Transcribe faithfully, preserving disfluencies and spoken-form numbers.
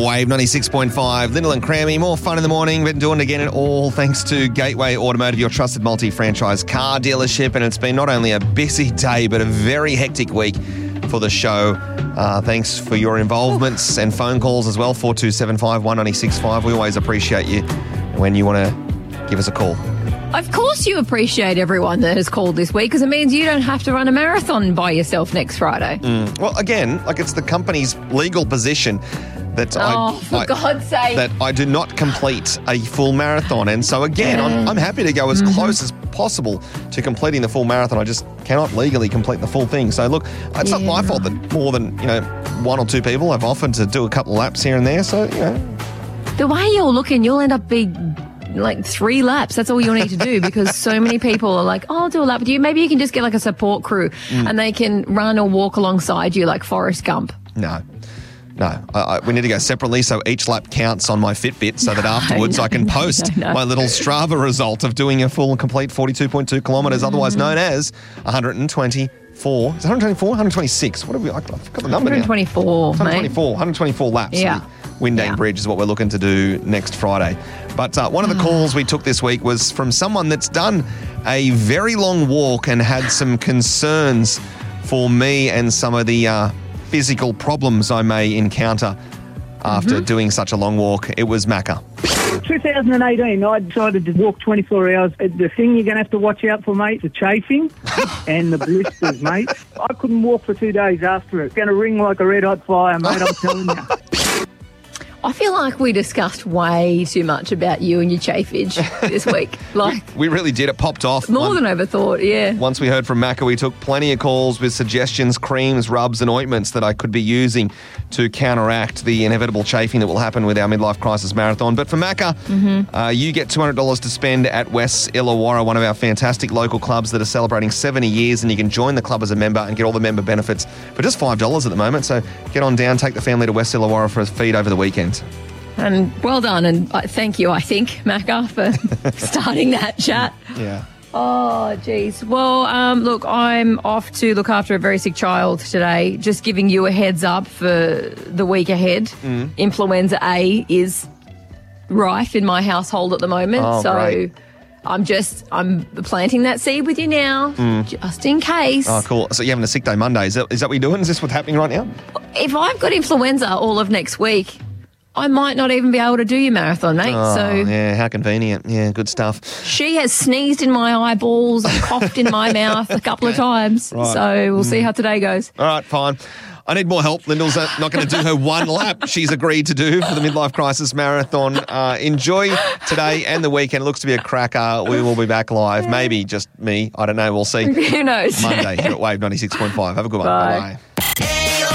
Wave ninety-six point five, Lyndall and Crammy, more fun in the morning. Been doing it again, and all thanks to Gateway Automotive, your trusted multi-franchise car dealership. And it's been not only a busy day, but a very hectic week for the show. Uh, thanks for your involvements and phone calls as well, four two seven five, one nine six five. We always appreciate you when you want to give us a call. Of course you appreciate everyone that has called this week, because it means you don't have to run a marathon by yourself next Friday. Mm. Well, again, like it's the company's legal position that oh, I, for I, God's sake. that I do not complete a full marathon. And so again, I'm, I'm happy to go as mm-hmm. close as possible to completing the full marathon. I just cannot legally complete the full thing. So look, it's yeah. not my fault that more than, you know, one or two people have offered to do a couple of laps here and there. So, you know. The way you're looking, you'll end up being like three laps. That's all you'll need to do, because so many people are like, oh, I'll do a lap with you. Maybe you can just get like a support crew mm. and they can run or walk alongside you like Forrest Gump. No. No, I, I, we need to go separately, so each lap counts on my Fitbit so that afterwards no, I can post no, no. my little Strava result of doing a full and complete forty-two point two kilometres, mm-hmm. otherwise known as one hundred twenty-four. Is it one hundred twenty-four? one hundred twenty-six? What have we? I forgot the number now. one hundred twenty-four, one hundred twenty-four, mate. one hundred twenty-four laps. Yeah. Windang yeah. Bridge is what we're looking to do next Friday. But uh, one of the calls we took this week was from someone that's done a very long walk and had some concerns for me and some of the uh, physical problems I may encounter after mm-hmm. doing such a long walk. It was Macca. twenty eighteen, I decided to walk twenty-four hours. The thing you're going to have to watch out for, mate, the chafing and the blisters, mate. I couldn't walk for two days after it. It's going to ring like a red-hot fire, mate, I'm telling you. I feel like we discussed way too much about you and your chafage this week. Like we really did. It popped off. More One, than overthought, yeah. Once we heard from Macca, we took plenty of calls with suggestions, creams, rubs and ointments that I could be using to counteract the inevitable chafing that will happen with our midlife crisis marathon. But for Macca, mm-hmm. uh, you get two hundred dollars to spend at West Illawarra, one of our fantastic local clubs that are celebrating seventy years, and you can join the club as a member and get all the member benefits for just five dollars at the moment. So get on down, take the family to West Illawarra for a feed over the weekend. And well done, and uh, thank you, I think, Macca, for starting that chat. Yeah. Oh, geez. Well, um, look, I'm off to look after a very sick child today. Just giving you a heads up for the week ahead. Mm. Influenza A is rife in my household at the moment, oh, so great. I'm just I'm planting that seed with you now, mm. just in case. Oh, cool. So you're having a sick day Monday. Is that, is that what you're doing? Is this what's happening right now? If I've got influenza all of next week, I might not even be able to do your marathon, mate. Oh, so yeah, how convenient. Yeah, good stuff. She has sneezed in my eyeballs and coughed in my mouth a couple of times. Right. So we'll mm. see how today goes. All right, fine. I need more help. Lyndall's not going to do her one lap she's agreed to do for the Midlife Crisis Marathon. Uh, enjoy today and the weekend. It looks to be a cracker. We will be back live. Maybe just me. I don't know. We'll see. Who knows? Monday here at Wave ninety-six point five. Have a good one. Bye. Bye-bye.